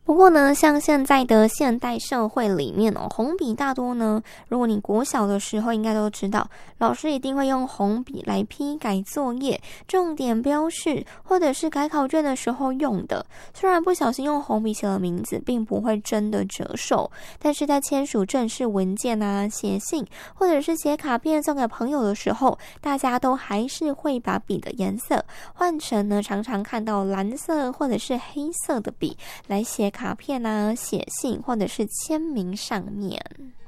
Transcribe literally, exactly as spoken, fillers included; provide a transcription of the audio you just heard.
不过呢，像现在的现代社会里面哦，红笔大多呢，如果你国小的时候应该都知道，老师一定会用红笔来批改作业、重点标示，或者是改考卷的时候用的。虽然不小心用红笔写了名字，并不会真的折寿，但是在签署正式文件啊、写信或者是写卡片送给朋友的时候，大家都还是会把笔的颜色换成呢，常常看到蓝色或者是黑色的笔来写卡片啊、写信或者是签名上面。